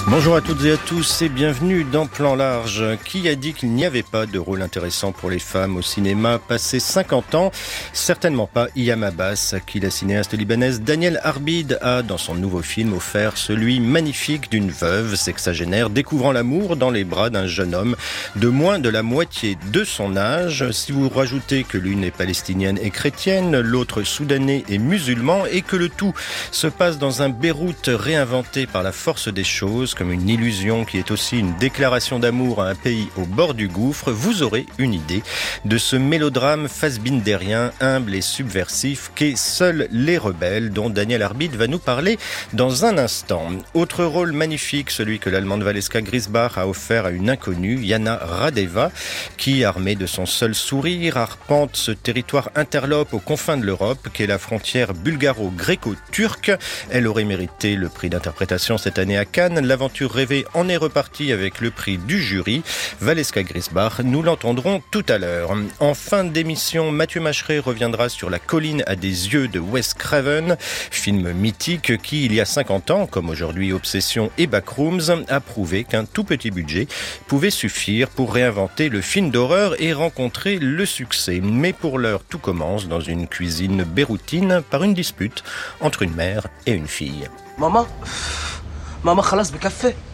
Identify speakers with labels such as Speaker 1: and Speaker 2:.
Speaker 1: Bonjour à toutes et à tous et bienvenue dans Plan Large. Qui a dit qu'il n'y avait pas de rôle intéressant pour les femmes au cinéma passé 50 ans? Certainement pas Iyam Abbas, à qui la cinéaste libanaise Danielle Arbid a, dans son nouveau film, offert celui magnifique d'une veuve sexagénaire découvrant l'amour dans les bras d'un jeune homme de moins de la moitié de son âge. Si vous rajoutez que l'une est palestinienne et chrétienne, l'autre soudanais et musulman, et que le tout se passe dans un Beyrouth réinventé par la force des choses, comme une illusion qui est aussi une déclaration d'amour à un pays au bord du gouffre, vous aurez une idée de ce mélodrame fassbinderien, humble et subversif qu'est Seuls les rebelles, dont Danielle Arbid va nous parler dans un instant. Autre rôle magnifique, celui que l'allemande Valeska Griesbach a offert à une inconnue, Yana Radeva, qui, armée de son seul sourire, arpente ce territoire interlope aux confins de l'Europe qu'est la frontière bulgaro-gréco-turque. Elle aurait mérité le prix d'interprétation cette année à Cannes. L'aventure rêvée en est repartie avec le prix du jury. Valeska Griesbach, nous l'entendrons tout à l'heure. En fin d'émission, Mathieu Macheret reviendra sur La colline à des yeux de Wes Craven, film mythique qui, il y a 50 ans, comme aujourd'hui Obsession et Backrooms, a prouvé qu'un tout petit budget pouvait suffire pour réinventer le film d'horreur et rencontrer le succès. Mais pour l'heure, tout commence dans une cuisine beyroutine par une dispute entre une mère et une fille.
Speaker 2: ماما خلاص بكفي.